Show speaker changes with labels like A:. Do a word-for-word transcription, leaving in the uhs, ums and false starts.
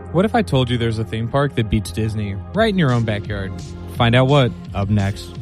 A: What if I told you there's a theme park that beats Disney right in your own backyard? Find out what, up next.